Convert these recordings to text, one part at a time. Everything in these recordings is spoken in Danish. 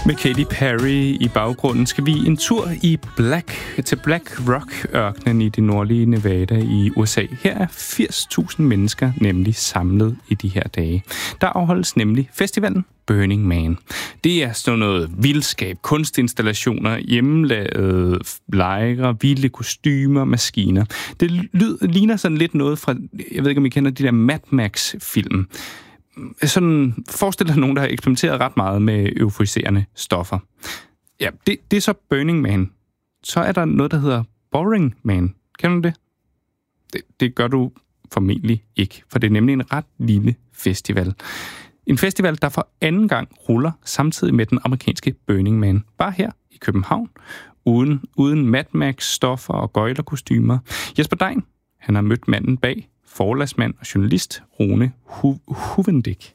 Med Katy Perry i baggrunden skal vi en tur til Black Rock-ørkenen i det nordlige Nevada i USA. Her er 80.000 mennesker nemlig samlet i de her dage. Der afholdes nemlig festivalen Burning Man. Det er sådan noget vildskab, kunstinstallationer, hjemmelavede lejre, vilde kostymer, maskiner. Det ligner sådan lidt noget fra, jeg ved ikke om I kender de der Mad Max-film. Sådan forestiller nogen, der har eksperimenteret ret meget med euforiserende stoffer. Ja, det er så Burning Man. Så er der noget, der hedder Boring Man. Kender du det? Det gør du formentlig ikke, for det er nemlig en ret lille festival. En festival, der for anden gang ruller samtidig med den amerikanske Burning Man. Bare her i København, uden Mad Max-stoffer og gøjlerkostymer. Jesper Dein, han har mødt manden bag, forlagsmand og journalist Rune Huvendick.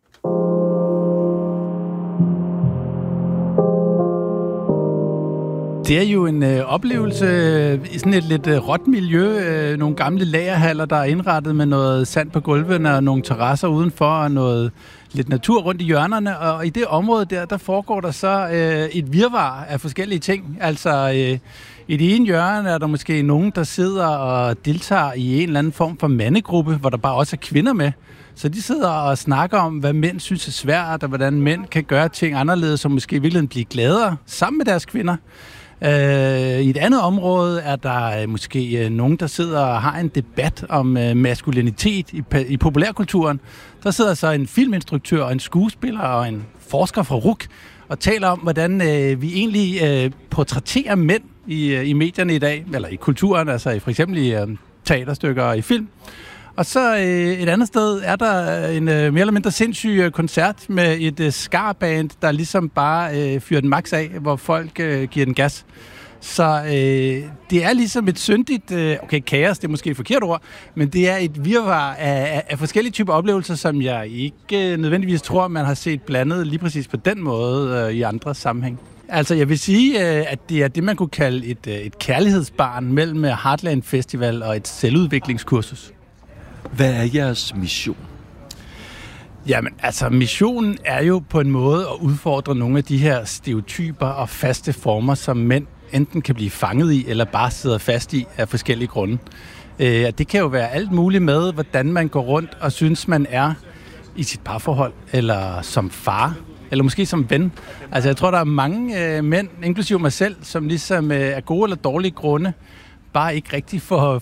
Det er jo en oplevelse i sådan et lidt råt miljø. Nogle gamle lagerhaller, der er indrettet med noget sand på gulvene og nogle terrasser udenfor og noget lidt natur rundt i hjørnerne. Og i det område der foregår der så et virvar af forskellige ting. Altså i det ene hjørne er der måske nogen, der sidder og deltager i en eller anden form for mandegruppe, hvor der bare også er kvinder med. Så de sidder og snakker om, hvad mænd synes er svært, og hvordan mænd kan gøre ting anderledes, og måske i virkeligheden blive gladere sammen med deres kvinder. I et andet område er der måske nogen, der sidder og har en debat om maskulinitet i populærkulturen. Der sidder så en filminstruktør og en skuespiller og en forsker fra RUC og taler om, hvordan vi egentlig portrætterer mænd i medierne i dag, eller i kulturen, altså for eksempel i teaterstykker og i film. Og så et andet sted er der en mere eller mindre sindssyg koncert med et skarband, der ligesom bare fyrer den max af, hvor folk giver den gas. Så det er ligesom et syndigt, kaos, det er måske et forkert ord, men det er et virvar af forskellige typer oplevelser, som jeg ikke nødvendigvis tror, man har set blandet lige præcis på den måde i andre sammenhæng. Altså, jeg vil sige, at det er det, man kunne kalde et kærlighedsbarn mellem Heartland Festival og et selvudviklingskursus. Hvad er jeres mission? Jamen, altså missionen er jo på en måde at udfordre nogle af de her stereotyper og faste former, som mænd enten kan blive fanget i, eller bare sidder fast i af forskellige grunde. Det kan jo være alt muligt med, hvordan man går rundt og synes, man er i sit parforhold, eller som far, eller måske som ven. Altså, jeg tror, der er mange mænd, inklusive mig selv, som ligesom af gode eller dårlige grunde, bare ikke rigtig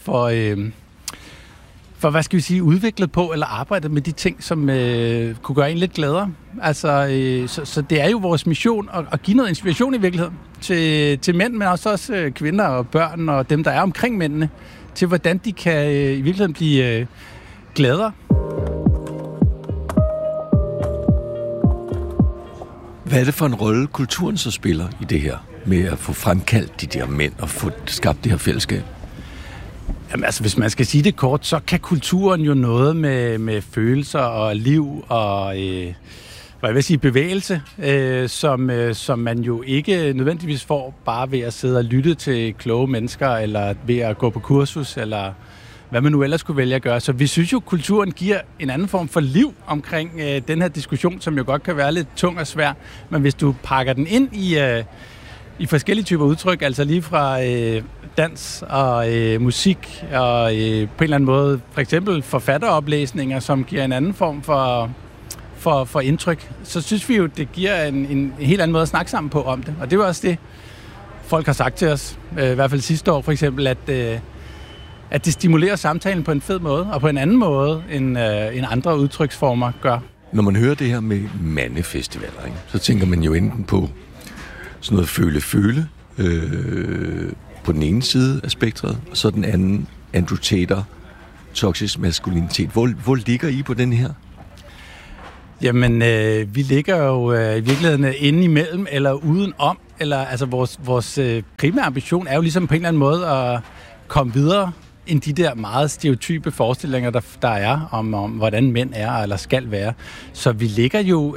for hvad skal vi sige, udviklet på eller arbejdet med de ting, som kunne gøre en lidt gladere. Altså, så det er jo vores mission at give noget inspiration i virkeligheden til mænd, men også kvinder og børn og dem, der er omkring mændene, til hvordan de kan i virkeligheden blive gladere. Hvad er det for en rolle, kulturen så spiller i det her, med at få fremkaldt de der mænd og få skabt det her fællesskab? Jamen, altså, hvis man skal sige det kort, så kan kulturen jo noget med følelser og liv og bevægelse, som man jo ikke nødvendigvis får bare ved at sidde og lytte til kloge mennesker, eller ved at gå på kursus, eller hvad man nu ellers kunne vælge at gøre. Så vi synes jo, at kulturen giver en anden form for liv omkring den her diskussion, som jo godt kan være lidt tung og svær. Men hvis du pakker den ind i forskellige typer udtryk, altså lige fra dans og musik og på en eller anden måde for eksempel forfatteroplæsninger, som giver en anden form for indtryk, så synes vi jo, det giver en helt anden måde at snakke sammen på om det. Og det var også det, folk har sagt til os, i hvert fald sidste år for eksempel, at det stimulerer samtalen på en fed måde, og på en anden måde, end andre udtryksformer gør. Når man hører det her med mandefestivaler, ikke, så tænker man jo enten på sådan noget føle-føle på den ene side af spektret, og så den anden Andrew Tate, toksisk maskulinitet. Hvor ligger I på den her? Jamen, vi ligger jo i virkeligheden inde imellem, eller udenom, eller altså vores primære ambition er jo ligesom på en eller anden måde at komme videre end de der meget stereotype forestillinger, der er om hvordan mænd er eller skal være. Så vi ligger jo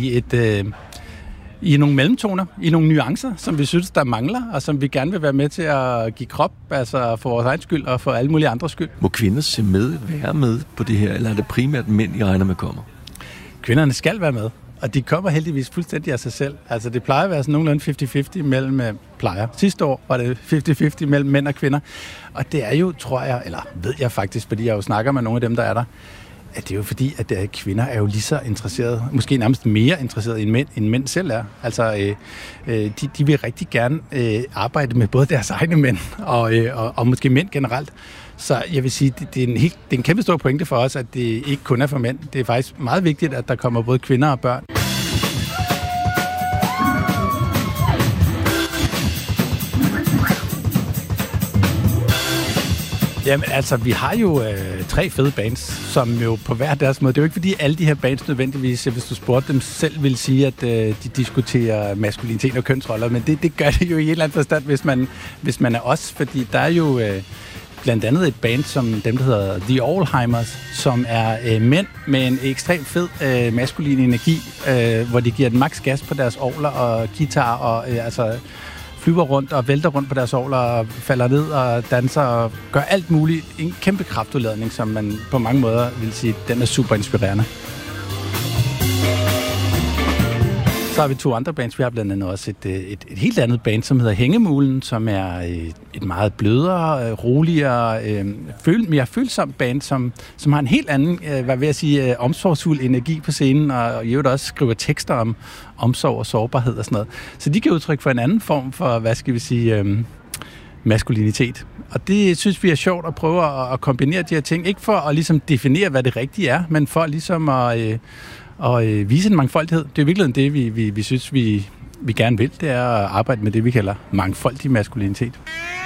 i nogle mellemtoner, i nogle nuancer, som vi synes, der mangler, og som vi gerne vil være med til at give krop, altså for vores egen skyld og for alle mulige andres skyld. Må kvinder være med på det her, eller er det primært mænd, I regner med kommer? Kvinderne skal være med, Og de kommer heldigvis fuldstændig af sig selv. Altså det plejer at være sådan nogenlunde 50-50 mellem plejer. Sidste år var det 50-50 mellem mænd og kvinder. Og det er jo, tror jeg, eller ved jeg faktisk, fordi jeg jo snakker med nogle af dem, der er der, at det er jo fordi, at kvinder er jo lige så interesserede, måske nærmest mere interesserede end mænd selv er. Altså, de vil rigtig gerne arbejde med både deres egne mænd og måske mænd generelt. Så jeg vil sige, det er en kæmpe stor pointe for os, at det ikke kun er for mænd. Det er faktisk meget vigtigt, at der kommer både kvinder og børn. Jamen altså, vi har jo 3 fede bands, som jo på hver deres måde. Det er jo ikke fordi alle de her bands nødvendigvis, hvis du spurgte dem selv, vil sige, at de diskuterer maskulinitet og kønsroller, men det gør det jo i et eller andet forstand, hvis man er os, fordi der er jo blandt andet et band som dem, der hedder The Allheimers, som er mænd med en ekstremt fed maskulin energi, hvor de giver den maks gas på deres orgler og guitar og flyver rundt og vælter rundt på deres orgler og falder ned og danser og gør alt muligt. En kæmpe kraftudladning, som man på mange måder vil sige, den er super inspirerende. Så har vi 2 andre bands. Vi har blandt andet også et helt andet band, som hedder Hængemulen, som er et meget blødere, roligere, mere følsomt band, som har en helt anden, hvad vil jeg sige, omsorgsfuld energi på scenen, og i øvrigt også skriver tekster om omsorg og sårbarhed og sådan noget. Så de kan udtrykke for en anden form for, hvad skal vi sige, maskulinitet. Og det synes vi er sjovt at prøve at kombinere de her ting. Ikke for at ligesom definere, hvad det rigtige er, men for ligesom at vise en mangfoldighed. Det er virkelig det, vi synes, vi gerne vil. Det er at arbejde med det, vi kalder mangfoldig maskulinitet.